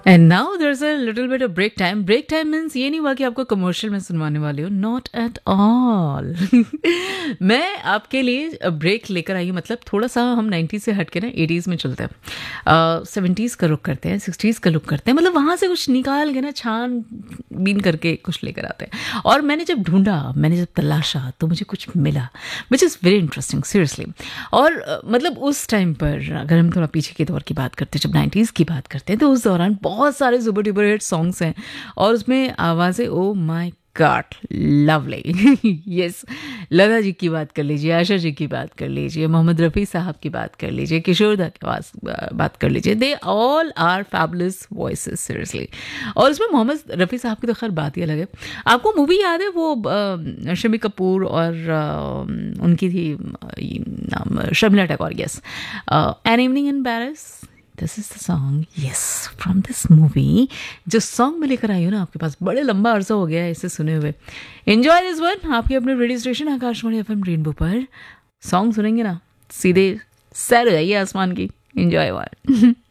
And now there is a little bit of break time. Break time means ये नहीं हुआ कि आपको कमर्शियल में सुनवाने वाली हो, नॉट एट ऑल. मैं आपके लिए ब्रेक लेकर आई हूँ. मतलब थोड़ा सा हम 90s से हट के ना 80s में चलते हैं, 70s का रुख करते हैं, 60s का रुख करते हैं. मतलब वहाँ से कुछ निकाल के ना छान बीन करके कुछ लेकर आते हैं. और मैंने जब ढूंढा, मैंने जब तलाशा, तो मुझे कुछ मिला which is very interesting seriously. और मतलब उस टाइम पर अगर हम थोड़ा पीछे के दौर की बात करते हैं, जब 90s की बात करते हैं, तो उस दौरान बहुत सारे सुपर डुपर हिट सॉन्ग्स हैं और उसमें आवाज़ें, oh my God, lovely. Yes, Lata ji की बात कर लीजिए, आशा जी की बात कर लीजिए, मोहम्मद रफ़ी साहब की बात कर लीजिए, किशोरदा की बात कर लीजिए. They all are fabulous voices seriously. और उसमें मोहम्मद रफ़ी साहब की तो खैर बात ही अलग है. आपको मूवी याद है वो शम्मी कपूर और उनकी थी नाम Sharmila Tagore. Yes, an evening in Paris. This is the song, yes, from this movie. जो सॉन्ग मैं लेकर आई हूँ ना आपके पास, बड़े लंबा अरसा हो गया है इसे सुने हुए. Enjoy this one. आपके अपने radio station Akashvani FM rainbow पर सॉन्ग सुनेंगे ना, सीधे सैर हो जाइए आसमान की. Enjoy one.